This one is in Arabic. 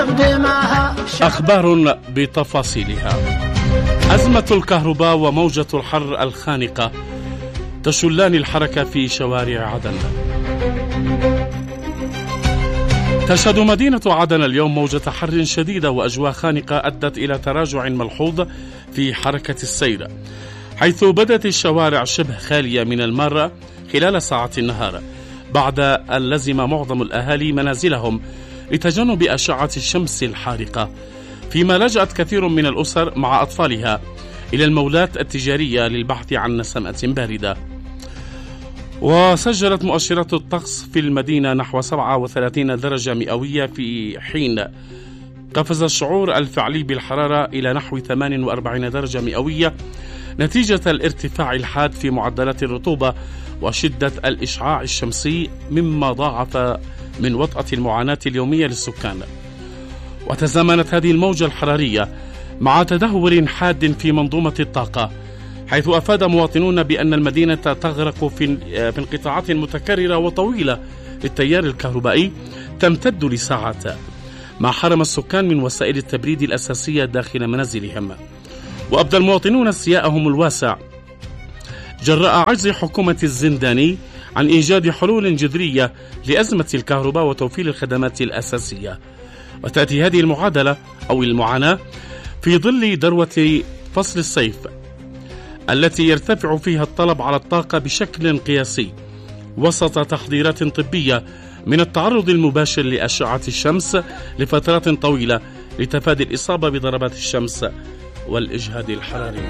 أخبار بتفاصيلها. أزمة الكهرباء وموجة الحر الخانقة تشلان الحركة في شوارع عدن. تشهد مدينة عدن اليوم موجة حر شديدة وأجواء خانقة أدت إلى تراجع ملحوظ في حركة السير، حيث بدت الشوارع شبه خالية من المارة خلال ساعات النهار، بعد أن لزم معظم الأهالي منازلهم لتجنب أشعة الشمس الحارقة، فيما لجأت كثير من الأسر مع أطفالها إلى المولات التجارية للبحث عن نسمة باردة. وسجلت مؤشرات الطقس في المدينة نحو 37 درجة مئوية، في حين قفز الشعور الفعلي بالحرارة إلى نحو 48 درجة مئوية نتيجة الارتفاع الحاد في معدلات الرطوبة وشدة الإشعاع الشمسي، مما ضاعف من وطأة المعاناة اليومية للسكان. وتزامنت هذه الموجة الحرارية مع تدهور حاد في منظومة الطاقة، حيث أفاد مواطنون بأن المدينة تغرق في انقطاعات متكررة وطويلة للتيار الكهربائي تمتد لساعات، ما حرم السكان من وسائل التبريد الأساسية داخل منازلهم. وأبدى المواطنون استياءهم الواسع جراء عجز حكومة الزنداني عن إيجاد حلول جذرية لأزمة الكهرباء وتوفير الخدمات الأساسية. وتأتي هذه المعادلة أو المعاناة في ظل ذروة فصل الصيف التي يرتفع فيها الطلب على الطاقة بشكل قياسي، وسط تحذيرات طبية من التعرض المباشر لأشعة الشمس لفترات طويلة لتفادي الإصابة بضربات الشمس والإجهاد الحراري.